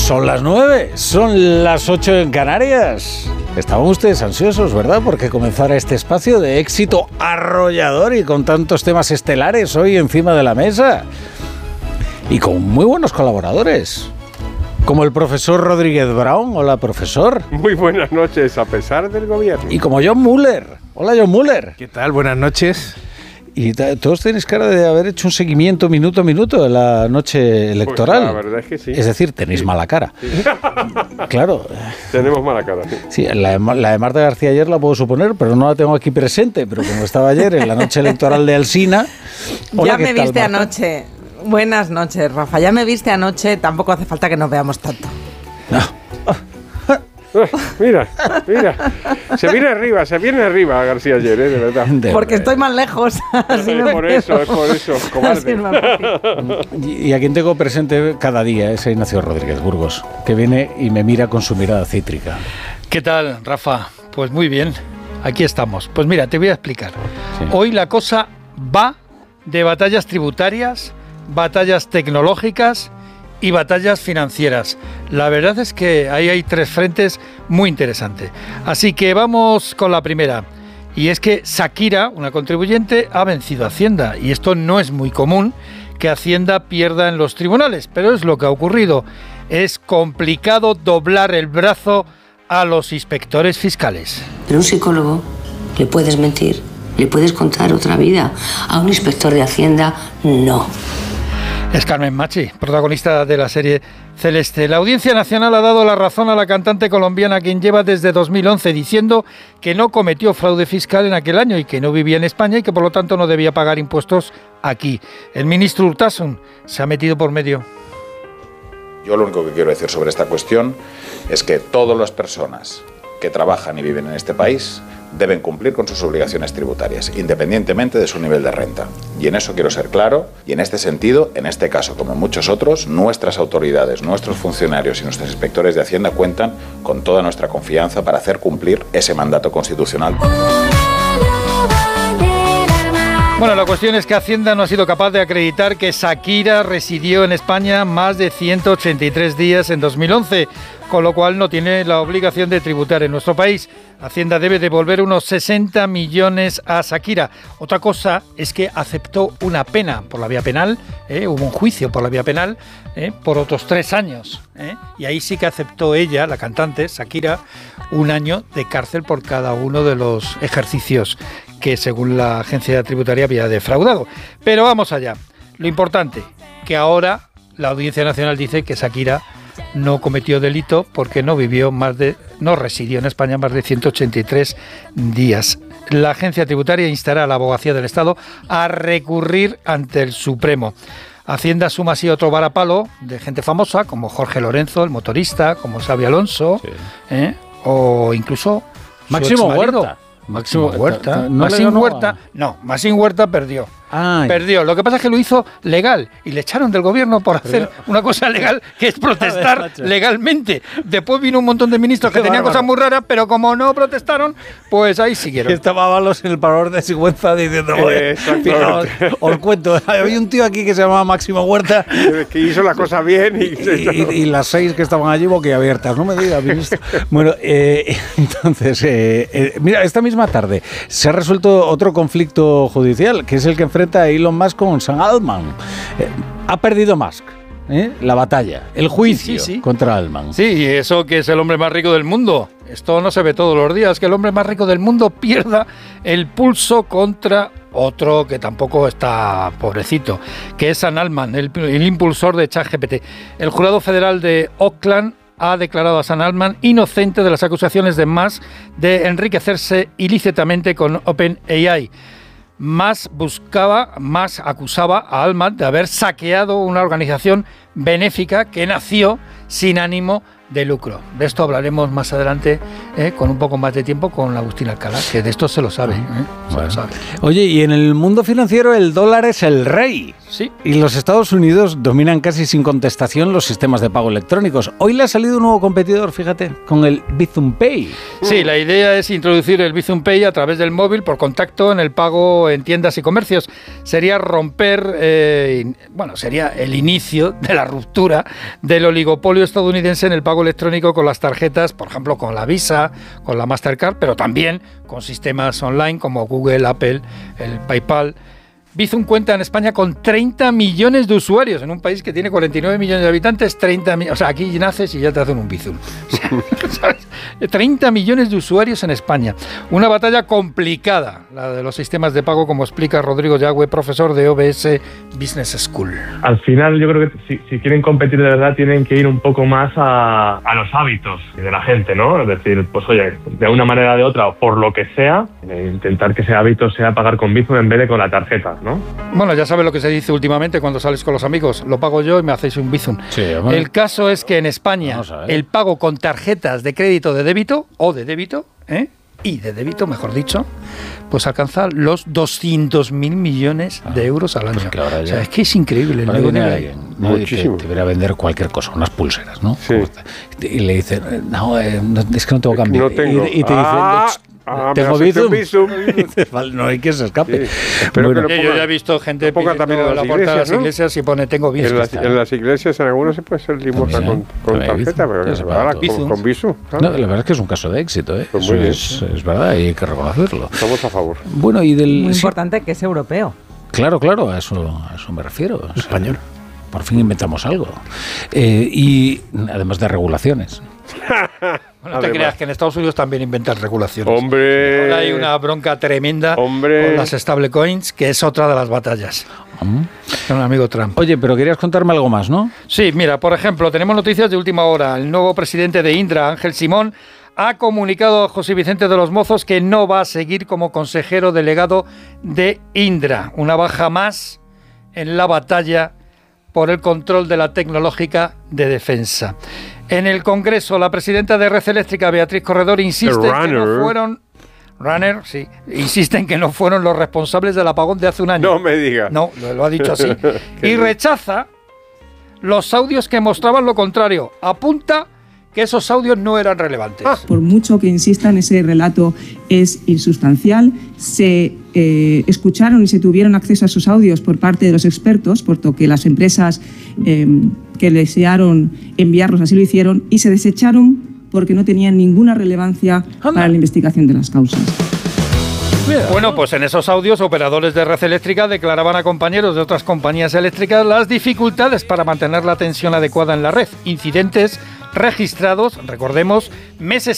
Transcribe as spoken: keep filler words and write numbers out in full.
Son las nueve, son las ocho en Canarias. Estaban ustedes ansiosos, ¿verdad? Porque comenzara este espacio de éxito arrollador y con tantos temas estelares hoy encima de la mesa. Y con muy buenos colaboradores. Como el profesor Rodríguez Brown. Hola, profesor. Muy buenas noches, a pesar del gobierno. Y como John Muller. Hola, John Muller. ¿Qué tal? Buenas noches. Y t- todos tenéis cara de haber hecho un seguimiento minuto a minuto de la noche electoral. Pues la verdad es que sí. Es decir, tenéis sí. mala cara. Sí. Claro. Tenemos mala cara, sí. Sí, la de, la de Marta García ayer la puedo suponer, pero no la tengo aquí presente. Pero como estaba ayer en la noche electoral de Alsina... Hola, ya me tal, viste Marta? anoche. Buenas noches, Rafa. Ya me viste anoche. Tampoco hace falta que nos veamos tanto. No. Ah, mira, mira. Se viene arriba, se viene arriba García ayer, ¿eh? De verdad. De Porque verdad. estoy más lejos. Así Es me por veo. eso, es por eso, Así cobarde. es más fácil. Y, y a quien tengo presente cada día es a Ignacio Rodríguez Burgos, que viene y me mira con su mirada cítrica. ¿Qué tal, Rafa? Pues muy bien, aquí estamos. Pues mira, te voy a explicar. Sí. Hoy la cosa va de batallas tributarias, batallas tecnológicas y batallas financieras. La verdad es que ahí hay tres frentes muy interesantes. Así que vamos con la primera. Y es que Shakira, una contribuyente, ha vencido a Hacienda. Y esto no es muy común, que Hacienda pierda en los tribunales, pero es lo que ha ocurrido. Es complicado doblar el brazo a los inspectores fiscales. Pero a un psicólogo le puedes mentir, le puedes contar otra vida. A un inspector de Hacienda, no. Es Carmen Machi, protagonista de la serie Celeste. La Audiencia Nacional ha dado la razón a la cantante colombiana, quien lleva desde dos mil once diciendo que no cometió fraude fiscal en aquel año y que no vivía en España y que por lo tanto no debía pagar impuestos aquí. El ministro Urtasun se ha metido por medio. Yo lo único que quiero decir sobre esta cuestión es que todas las personas que trabajan y viven en este país deben cumplir con sus obligaciones tributarias, independientemente de su nivel de renta. Y en eso quiero ser claro, y en este sentido, en este caso como en muchos otros, nuestras autoridades, nuestros funcionarios y nuestros inspectores de Hacienda cuentan con toda nuestra confianza para hacer cumplir ese mandato constitucional. Bueno, la cuestión es que Hacienda no ha sido capaz de acreditar que Shakira residió en España más de ciento ochenta y tres días en dos mil once, con lo cual no tiene la obligación de tributar en nuestro país. Hacienda debe devolver unos sesenta millones a Shakira. Otra cosa es que aceptó una pena por la vía penal, ¿eh? Hubo un juicio por la vía penal, ¿eh? Por otros tres años. ¿eh? Y ahí sí que aceptó ella, la cantante, Shakira, un año de cárcel por cada uno de los ejercicios que según la agencia tributaria había defraudado. Pero vamos allá. Lo importante, que ahora la Audiencia Nacional dice que Shakira no cometió delito porque no vivió más de, no residió en España más de ciento ochenta y tres días. La agencia tributaria instará a la Abogacía del Estado a recurrir ante el Supremo. Hacienda suma así otro varapalo de gente famosa como Jorge Lorenzo, el motorista, como Xabi Alonso, sí. ¿eh? O incluso Máximo Huerta. Máximo Huerta. No Máximo Huerta. No, Máximo Huerta perdió. Ay. Perdió. Lo que pasa es que lo hizo legal y le echaron del gobierno por hacer Pero... una cosa legal que es protestar ver, legalmente. Después vino un montón de ministros que tenían cosas muy raras, pero como no protestaron, pues ahí siguieron. Estaba Balos en el parador de Sigüenza diciendo, eh, fijaos, os cuento, había un tío aquí que se llamaba Máximo Huerta que hizo la cosa bien y, y, y, y las seis que estaban allí boquiabiertas. No me digas, ministro. Bueno, eh, entonces, eh, eh, mira, esta misma tarde se ha resuelto otro conflicto judicial, que es el que enfrenta a Elon Musk con Sam Altman. Eh, ha perdido Musk ¿eh? la batalla, el juicio sí, sí, sí. contra Altman. Sí, y eso que es el hombre más rico del mundo. Esto no se ve todos los días, que el hombre más rico del mundo pierda el pulso contra otro que tampoco está pobrecito, que es Sam Altman, el, el impulsor de ChatGPT. El jurado federal de Oakland ha declarado a Sam Altman inocente de las acusaciones de Musk de enriquecerse ilícitamente con OpenAI. Musk buscaba, Musk acusaba a Altman de haber saqueado una organización benéfica que nació sin ánimo de lucro. De esto hablaremos más adelante, eh, con un poco más de tiempo, con Agustín Alcalá, que de esto se lo sabe. Eh, se Bueno. lo sabe. Oye, y en el mundo financiero el dólar es el rey. Sí. Y los Estados Unidos dominan casi sin contestación los sistemas de pago electrónicos. Hoy le ha salido un nuevo competidor, fíjate, con el Bizum Pay. Sí, la idea es introducir el Bizum Pay a través del móvil por contacto en el pago en tiendas y comercios. Sería romper, eh, bueno, sería el inicio de la ruptura del oligopolio estadounidense en el pago electrónico con las tarjetas, por ejemplo, con la Visa, con la Mastercard, pero también con sistemas online como Google, Apple, el PayPal. Bizum cuenta en España con treinta millones de usuarios, en un país que tiene cuarenta y nueve millones de habitantes, treinta millones, o sea, aquí naces y ya te hacen un Bizum. O sea, ¿sabes? treinta millones de usuarios en España. Una batalla complicada, la de los sistemas de pago, como explica Rodrigo Yagüe, profesor de O B S Business School. Al final yo creo que si, si quieren competir de verdad tienen que ir un poco más a, a los hábitos de la gente, ¿no? Es decir, pues oye, de una manera o de otra, o por lo que sea, eh, intentar que ese hábito sea pagar con Bizum en vez de con la tarjeta, ¿no? Bueno, ya sabes lo que se dice últimamente cuando sales con los amigos. Lo pago yo y me hacéis un Bizum. Sí, hombre. El caso es que en España el pago con tarjetas de crédito de débito o de débito, ¿eh? y de débito, mejor dicho, pues alcanza los doscientos mil millones de euros al año. Pues que ahora ya- o sea, es que es increíble. El Ahora negocio viene que hay. alguien, ¿no? Y Muchísimo. que te viene a vender cualquier cosa, unas pulseras, ¿no? Sí. Y le dicen, no, eh, no, es que no tengo cambio. No tengo. Y, y te Ah, dicen, ah, tengo me has hecho Bizum. un Bizum. Y dices, vale, no hay que se escape. Sí. Espero Bueno, que Oye, yo ya he visto gente lo pongan pidiendo también en la las puerta de las iglesias, ¿no? iglesias y pone tengo Bizum. En las, en las iglesias, en algunos se puede ser limosna También, con, con también hay tarjeta, Bizum. pero Ya se va ahora todo. con, con Bizum. claro. No, la verdad es que es un caso de éxito, ¿eh? Pues Eso muy bien. es, es verdad, y hay que reconocerlo. Estamos a favor. Bueno, y del... Muy sí, importante que es europeo. claro, claro, a eso, a eso me refiero. Español. Por fin inventamos algo. Eh, y además de regulaciones. Bueno, no te Además. creas que en Estados Unidos también inventan regulaciones. Hombre. Ahora hay una bronca tremenda Hombre. con las stablecoins, que es otra de las batallas. Mm. Con el amigo Trump. Oye, pero querías contarme algo más, ¿no? Sí, mira, por ejemplo, tenemos noticias de última hora. El nuevo presidente de Indra, Ángel Simón, ha comunicado a José Vicente de los Mozos que no va a seguir como consejero delegado de Indra. Una baja más en la batalla por el control de la tecnológica de defensa. En el Congreso, la presidenta de Red Eléctrica, Beatriz Corredor, insiste en que no Runner. fueron... Runner, sí. Insisten que no fueron los responsables del apagón de hace un año. No me digas. No, lo, lo ha dicho así. Qué Y bien. rechaza los audios que mostraban lo contrario. Apunta que esos audios no eran relevantes. Ah. Por mucho que insistan, ese relato es insustancial. Se eh, escucharon y se tuvieron acceso a esos audios por parte de los expertos, puesto que las empresas eh, que desearon enviarlos así lo hicieron, y se desecharon porque no tenían ninguna relevancia para la investigación de las causas. Bueno, pues en esos audios, operadores de red eléctrica declaraban a compañeros de otras compañías eléctricas las dificultades para mantener la tensión adecuada en la red. Incidentes registrados, recordemos, meses